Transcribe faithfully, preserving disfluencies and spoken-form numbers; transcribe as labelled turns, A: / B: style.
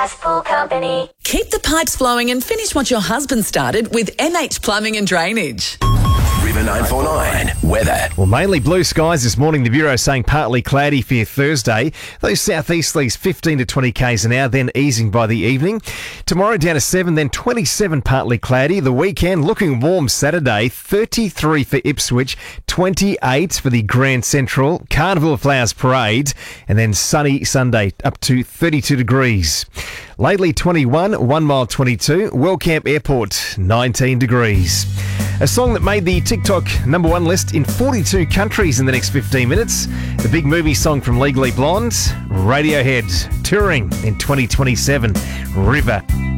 A: Full company.
B: Keep the pipes flowing and finish what your husband started with M H Plumbing and Drainage.
C: River nine four nine weather.
D: Well, mainly blue skies this morning. The Bureau saying partly cloudy for your Thursday. Those southeasterlies fifteen to twenty k's an hour, then easing by the evening. Tomorrow down to seven, then twenty-seven partly cloudy. The weekend looking warm Saturday, thirty-three for Ipswich, twenty-eight for the Grand Central Carnival of Flowers Parade, and then sunny Sunday up to thirty-two degrees. Lately twenty-one, One Mile twenty-two, Wellcamp Airport nineteen degrees. A song that made the TikTok number one list in forty-two countries in the next fifteen minutes. The big movie song from Legally Blonde, Radiohead, touring in twenty twenty-seven, River.